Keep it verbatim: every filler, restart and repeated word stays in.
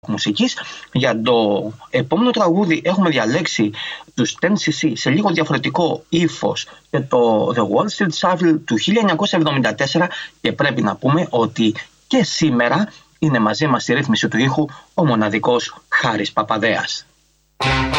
μουσικής. Για το επόμενο τραγούδι έχουμε διαλέξει τους Ten σι σι σε λίγο διαφορετικό ύφος και το The Wall Street Shuffle του χίλια εννιακόσια εβδομήντα τέσσερα, και πρέπει να πούμε ότι και σήμερα είναι μαζί μας στη ρύθμιση του ήχου ο μοναδικός Χάρης Παπαδέας.